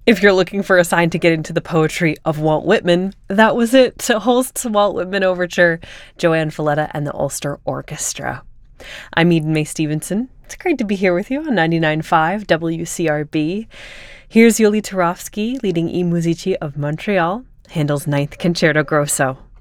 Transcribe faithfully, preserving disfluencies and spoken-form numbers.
If you're looking for a sign to get into the poetry of Walt Whitman, that was it. To Holst's Walt Whitman Overture, Joanne Falletta and the Ulster Orchestra. I'm Eden May Stevenson. It's great to be here with you on ninety-nine point five W C R B. Here's Yuli Turovsky leading I Musici of Montreal, Handel's Ninth Concerto Grosso.